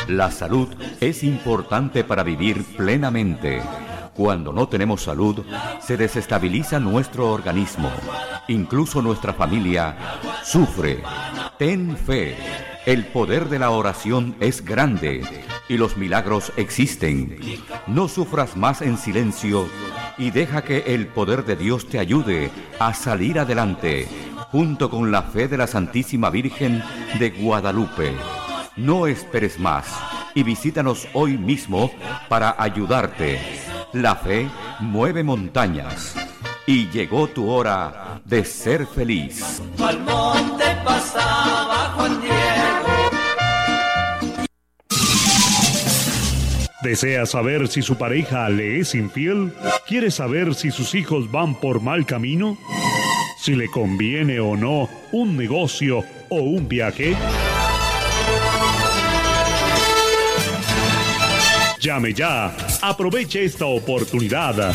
La salud es importante para vivir plenamente. Cuando no tenemos salud, se desestabiliza nuestro organismo. Incluso nuestra familia sufre. Ten fe. El poder de la oración es grande y los milagros existen. No sufras más en silencio y deja que el poder de Dios te ayude a salir adelante, junto con la fe de la Santísima Virgen de Guadalupe. No esperes más y visítanos hoy mismo para ayudarte. La fe mueve montañas y llegó tu hora de ser feliz. Al monte pasaba Juan Diego. ¿Desea saber si su pareja le es infiel? ¿Quiere saber si sus hijos van por mal camino? ¿Si le conviene o no un negocio o un viaje? Llame ya. Aproveche esta oportunidad.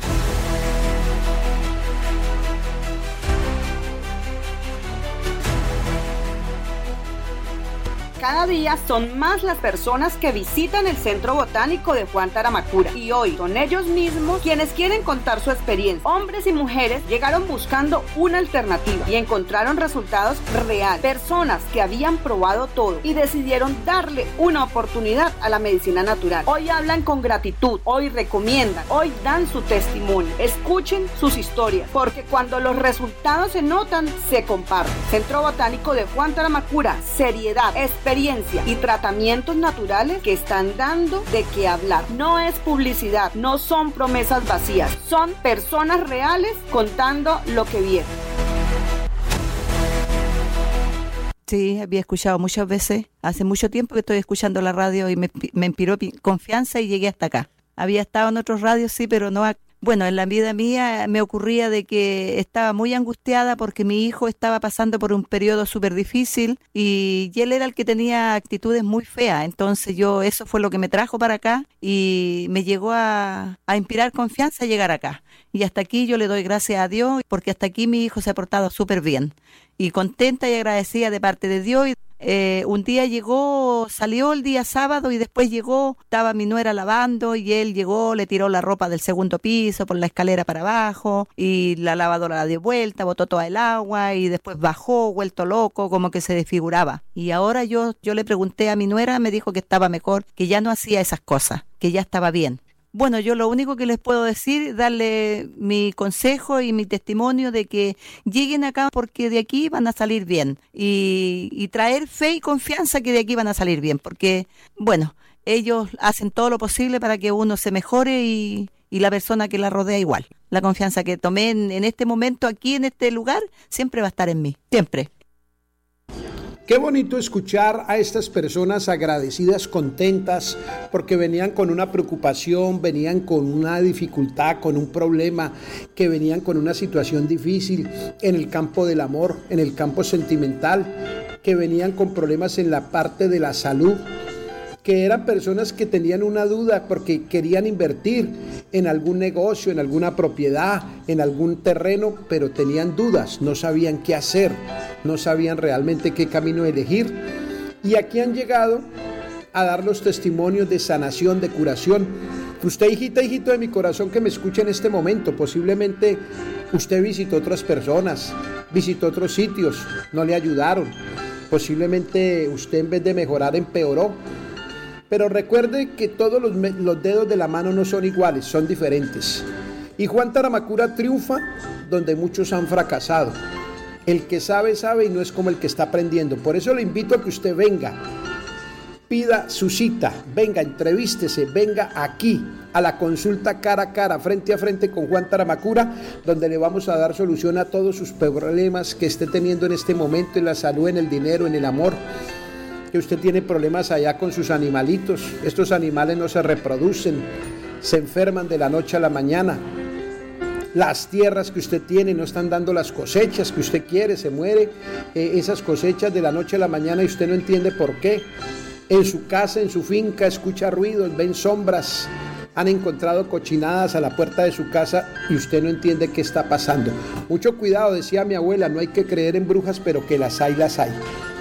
Cada día son más las personas que visitan el Centro Botánico de Juan Taramacura y hoy son ellos mismos quienes quieren contar su experiencia. Hombres y mujeres llegaron buscando una alternativa y encontraron resultados reales. Personas que habían probado todo y decidieron darle una oportunidad a la medicina natural. Hoy hablan con gratitud, hoy recomiendan, hoy dan su testimonio. Escuchen sus historias, porque cuando los resultados se notan, se comparten. Centro Botánico de Juan Taramacura, seriedad, experiencia y tratamientos naturales que están dando de qué hablar. No es publicidad, no son promesas vacías, son personas reales contando lo que vieron. Sí, había escuchado muchas veces. Hace mucho tiempo que estoy escuchando la radio y me inspiró confianza y llegué hasta acá. Había estado en otros radios, sí, pero no acá. Bueno, en la vida mía me ocurría de que estaba muy angustiada porque mi hijo estaba pasando por un periodo súper difícil y él era el que tenía actitudes muy feas. Entonces eso fue lo que me trajo para acá y me llegó a inspirar confianza a llegar acá. Y hasta aquí yo le doy gracias a Dios porque hasta aquí mi hijo se ha portado súper bien. Y contenta y agradecida de parte de Dios. Un día salió el día sábado y después estaba mi nuera lavando y él llegó, le tiró la ropa del segundo piso por la escalera para abajo y la lavadora la dio vuelta, botó toda el agua y después bajó, vuelto loco, como que se desfiguraba. Y ahora yo le pregunté a mi nuera, me dijo que estaba mejor, que ya no hacía esas cosas, que ya estaba bien. Bueno, yo lo único que les puedo decir, darle mi consejo y mi testimonio de que lleguen acá porque de aquí van a salir bien y traer fe y confianza que de aquí van a salir bien, porque, bueno, ellos hacen todo lo posible para que uno se mejore y la persona que la rodea igual. La confianza que tomé en este momento aquí, en este lugar, siempre va a estar en mí, siempre. Qué bonito escuchar a estas personas agradecidas, contentas, porque venían con una preocupación, venían con una dificultad, con un problema, que venían con una situación difícil en el campo del amor, en el campo sentimental, que venían con problemas en la parte de la salud, que eran personas que tenían una duda porque querían invertir en algún negocio, en alguna propiedad, en algún terreno, pero tenían dudas, no sabían qué hacer, no sabían realmente qué camino elegir. Y aquí han llegado a dar los testimonios de sanación, de curación. Usted, hijita, hijito de mi corazón que me escucha en este momento, posiblemente usted visitó otras personas, visitó otros sitios, no le ayudaron. Posiblemente usted en vez de mejorar empeoró. Pero recuerde que todos los dedos de la mano no son iguales, son diferentes. Y Juan Taramacura triunfa donde muchos han fracasado. El que sabe, sabe y no es como el que está aprendiendo. Por eso le invito a que usted venga, pida su cita, venga, entrevístese, venga aquí a la consulta cara a cara, frente a frente con Juan Taramacura, donde le vamos a dar solución a todos sus problemas que esté teniendo en este momento, en la salud, en el dinero, en el amor. Que usted tiene problemas allá con sus animalitos, estos animales no se reproducen, se enferman de la noche a la mañana, las tierras que usted tiene no están dando las cosechas que usted quiere, se muere esas cosechas de la noche a la mañana y usted no entiende por qué. En su casa, en su finca, escucha ruidos, ven sombras, han encontrado cochinadas a la puerta de su casa y usted no entiende qué está pasando. Mucho cuidado, decía mi abuela, no hay que creer en brujas, pero que las hay, las hay.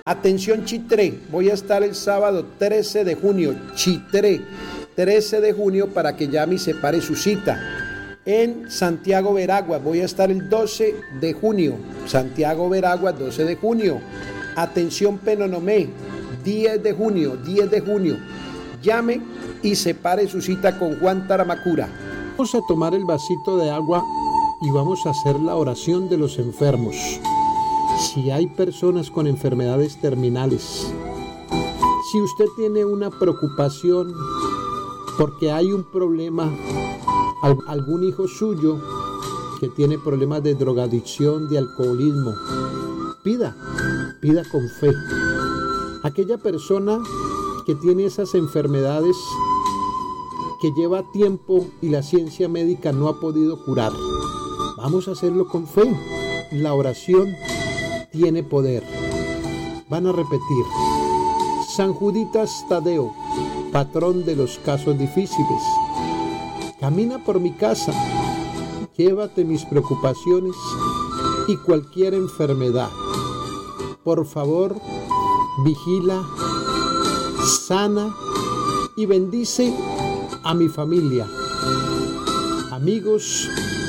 Atención Chitré, voy a estar el sábado 13 de junio, Chitré, 13 de junio para que llame y separe su cita. En Santiago Veraguas, voy a estar el 12 de junio, Santiago Veraguas, 12 de junio. Atención Penonomé, 10 de junio, llame y separe su cita con Juan Taramacura. Vamos a tomar el vasito de agua y vamos a hacer la oración de los enfermos. Si hay personas con enfermedades terminales, si usted tiene una preocupación porque hay un problema, algún hijo suyo que tiene problemas de drogadicción, de alcoholismo, pida con fe. Aquella persona que tiene esas enfermedades que lleva tiempo y la ciencia médica no ha podido curar, vamos a hacerlo con fe. La oración tiene poder. Van a repetir: San Juditas Tadeo, patrón de los casos difíciles, camina por mi casa, llévate mis preocupaciones y cualquier enfermedad. Por favor, vigila, sana y bendice a mi familia. Amigos,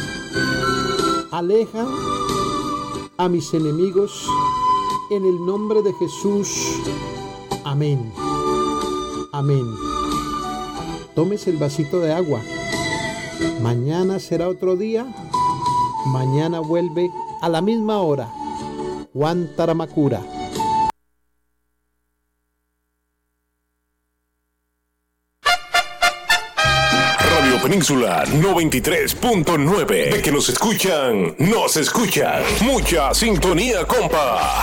aleja a mis enemigos en el nombre de Jesús. Amén. Amén. Tómese el vasito de agua. Mañana será otro día. Mañana vuelve a la misma hora. Juan Taramacura. Península 93.9. De que nos escuchan, nos escuchan. Mucha sintonía, compa.